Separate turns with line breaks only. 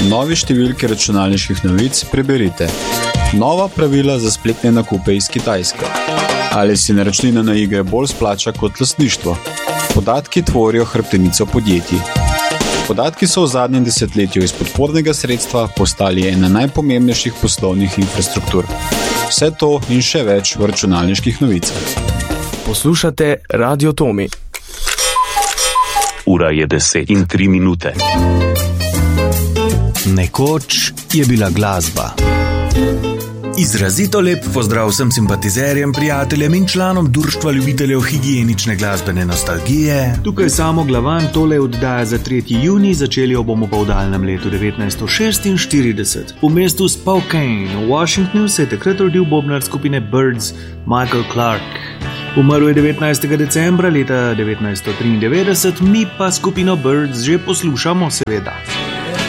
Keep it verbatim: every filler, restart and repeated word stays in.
novi številki računalniških novic preberite. Nova pravila za spletne nakupe iz Kitajske. Ali si naročnina na igre bolj splača kot lastništvo? Podatki tvorijo hrbtenico podjetij. Podatki so v zadnjem desetletju iz podpornega sredstva postali ena najpomembnejših poslovnih infrastruktur. Vse to in še več v računalniških novicah.
Poslušate Radio Tomi.
Ura je deset in tri minute.
Nekoč je bila glasba. Izrazito lep pozdrav vsem simpatizerjem, prijateljem in članom Društva ljubiteljev higienične glasbene nostalgije.
Tukaj Samo Glavan, tole oddaja za tretji junij, začeli jo bomo pa v daljnem letu devetnajststo šestinštirideset. V mestu Spokane v Washingtonu se je takrat rodil bobnar skupine Byrds Michael Clark. Umrl je devetnajstega decembra leta devetnajststo triindevetdeset, mi pa skupino Byrds že poslušamo seveda.